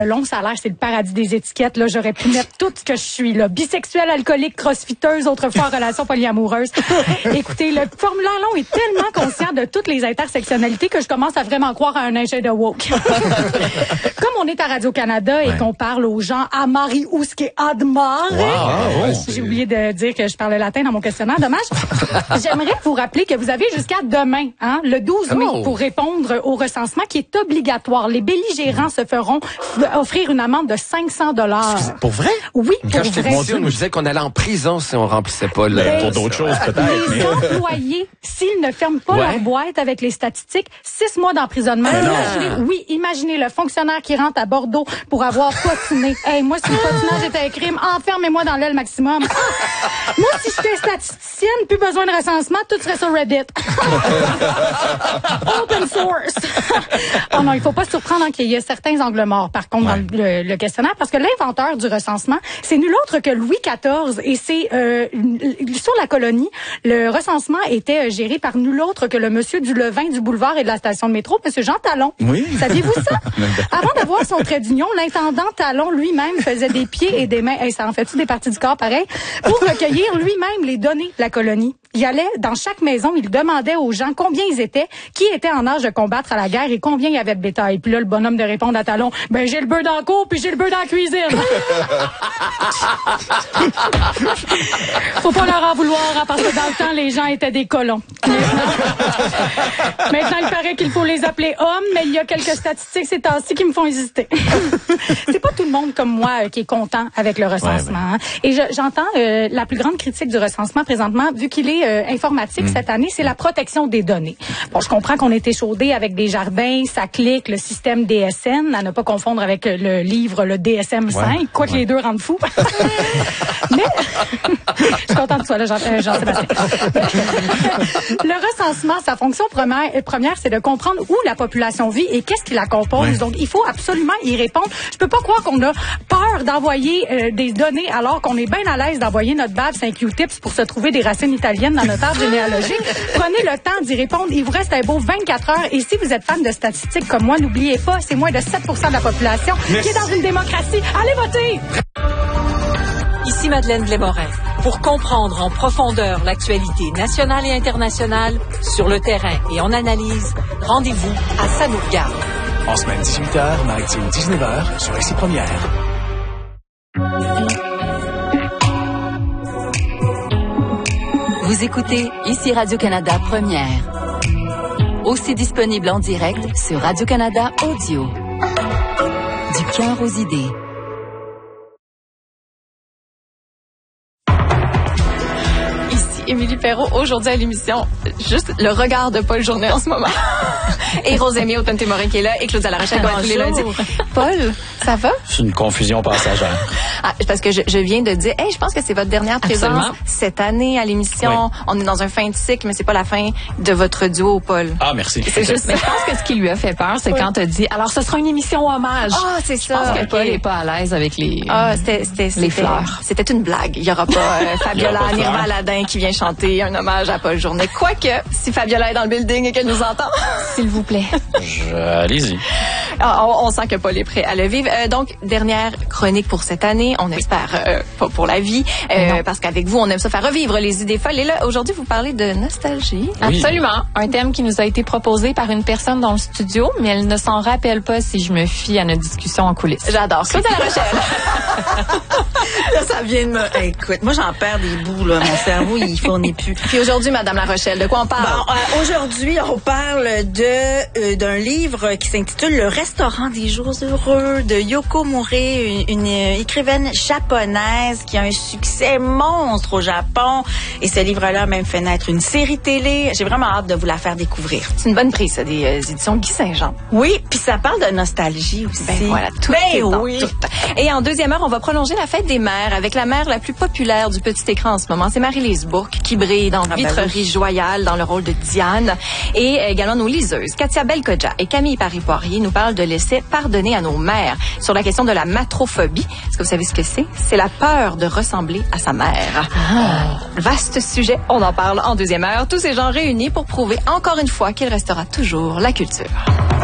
long salaire, c'est le paradis des étiquettes. Là, j'aurais pu mettre tout ce que je suis. Là. Bisexuelle, alcoolique, crossfiteuse, autrefois en relation polyamoureuse. Écoutez, le formulaire long est tellement conscient de toutes les intersectionnalités que je commence à vraiment croire à un ingé de woke. Comme on est à Radio-Canada et qu'on parle aux gens à Marie Ousque Admar, j'ai oublié de dire que je parle latin dans mon questionnaire, dommage. J'aimerais vous rappeler que vous avez jusqu'à demain, le 12 mai, pour répondre au recensement qui est obligatoire. Les belligérants se feront offrir une amende de 500 $. Pour vrai? Oui, Quand j'étais petit, on nous disait qu'on allait en prison si on remplissait pas pour d'autres choses, peut-être. Les employés, s'ils ne ferment pas leur boîte avec les statistiques, 6 mois d'emprisonnement. Imaginez le fonctionnaire qui rentre à Bordeaux pour avoir potiné. Hey, moi, si le potinage était un crime, enfermez-moi dans l'aile maximum. Moi, si j'étais statisticienne, plus besoin de recensement, tout serait sur Reddit. Open source. Oh non, il faut pas se surprendre qu'il y a certains angles morts, par contre, dans le questionnaire, parce que l'inventeur du recensement, c'est nul autre que Louis XIV, et c'est sur la colonie, le recensement était géré par nul autre que le monsieur du levain du boulevard et de la station de métro, monsieur Jean Talon. Oui. Saviez-vous ça? Avant d'avoir son trait d'union, l'intendant Talon lui-même faisait des pieds et des mains, ça en fait-tu des parties du corps pareil, pour recueillir lui-même les données de la colonie. Il allait dans chaque maison, il demandait aux gens combien ils étaient, qui étaient en âge de combattre à la guerre et combien il y avait de bétail. Puis là, le bonhomme de répondre à Talon, ben j'ai le bœuf dans le cour puis j'ai le bœuf dans la cuisine. Faut pas leur en vouloir, parce que dans le temps, les gens étaient des colons. Maintenant, il paraît qu'il faut les appeler hommes, mais il y a quelques statistiques ces temps-ci qui me font hésiter. C'est pas tout le monde comme moi qui est content avec le recensement. Et j'entends la plus grande critique du recensement présentement, vu qu'il est informatique cette année, c'est la protection des données. Bon, je comprends qu'on est échaudé avec des jardins, ça clique, le système DSN, à ne pas confondre avec le livre, le DSM-5, quoique les deux rendent fous. Mais, je suis contente que tu sois là, Jean-Sébastien. Le recensement, sa fonction première, c'est de comprendre où la population vit et qu'est-ce qui la compose. Donc, il faut absolument y répondre. Je peux pas croire qu'on a peur d'envoyer des données alors qu'on est bien à l'aise d'envoyer notre badge 5 Q-tips pour se trouver des racines italiennes dans notre arbre généalogique. Prenez le temps d'y répondre. Il vous reste un beau 24 heures. Et si vous êtes fan de statistiques comme moi, n'oubliez pas, c'est moins de 7% de la population qui est dans une démocratie. Allez voter! Ici Madeleine Blais-Morin. Pour comprendre en profondeur l'actualité nationale et internationale, sur le terrain et en analyse, rendez-vous à Ça nous regarde. En semaine 18h, mardi 19h, sur Ici Première. Vous écoutez Ici Radio-Canada Première. Aussi disponible en direct sur Radio-Canada Audio. Du cœur aux idées. Émilie Perrault, aujourd'hui à l'émission, juste le regard de Paul Journet en ce moment. Et Rosémie Authenté-Morin qui est là et Claudia Larochelle comme tous les lundis. Paul, ça va? C'est une confusion passagère. Parce que je viens de dire, je pense que c'est votre dernière présence cette année à l'émission. Oui. On est dans un fin de cycle, mais c'est pas la fin de votre duo, Paul. Ah, merci. C'est juste, mais je pense que ce qui lui a fait peur, c'est quand t'as dit, alors ce sera une émission hommage. Ah, c'est ça. Je pense que Paul est pas à l'aise avec les fleurs. C'était une blague. Il y aura pas Fabiola Nirva-Aladin qui vient chanter un hommage à Paul Journet. Quoique, si Fabiola est dans le building et qu'elle nous entend, s'il vous plaît. Allez-y. On sent que Paul est prêt à le vivre. Donc, dernière chronique pour cette année. On espère pas pour la vie. Parce qu'avec vous, on aime ça faire revivre les idées folles. Et là, aujourd'hui, vous parlez de nostalgie. Oui. Absolument. Un thème qui nous a été proposé par une personne dans le studio, mais elle ne s'en rappelle pas si je me fie à notre discussion en coulisses. J'adore. Claudia Larochelle. Là, ça vient de me... Écoute, moi, j'en perds des bouts, là. Mon cerveau, il fournit plus. Puis aujourd'hui, Madame Larochelle, de quoi on parle? Bon, aujourd'hui, on parle d'un livre qui s'intitule Le restaurant des jours heureux de Yoko Murray, une écrivaine japonaise qui a un succès monstre au Japon. Et ce livre-là a même fait naître une série télé. J'ai vraiment hâte de vous la faire découvrir. C'est une bonne prise, ça, des éditions Guy Saint-Jean. Oui, puis ça parle de nostalgie aussi. Ben voilà, tout est dans tout. Et en deuxième heure, on va prolonger la fête des mères avec la mère la plus populaire du petit écran en ce moment. C'est Marie-Lise Bourque qui brille dans Vitrerie Joyale dans le rôle de Diane. Et également nos liseuses, Katia Belkodja et Camille Paris-Poirier nous parlent de laisser pardonner à nos mères sur la question de la matrophobie. Est-ce que vous savez ce que c'est? C'est la peur de ressembler à sa mère. Vaste sujet, on en parle en deuxième heure. Tous ces gens réunis pour prouver encore une fois qu'il restera toujours la culture.